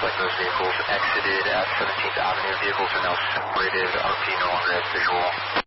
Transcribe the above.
like those vehicles exited at 17th Avenue. Vehicles are now separated. RP no longer has visual.